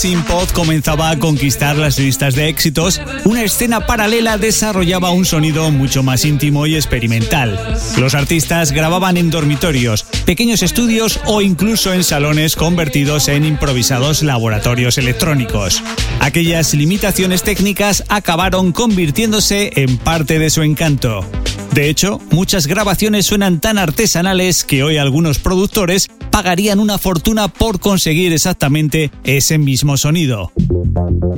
Synth-Pop comenzaba a conquistar las listas de éxitos, una escena paralela desarrollaba un sonido mucho más íntimo y experimental. Los artistas grababan en dormitorios, pequeños estudios o incluso en salones convertidos en improvisados laboratorios electrónicos. Aquellas limitaciones técnicas acabaron convirtiéndose en parte de su encanto. De hecho, muchas grabaciones suenan tan artesanales que hoy algunos productores pagarían una fortuna por conseguir exactamente ese mismo sonido.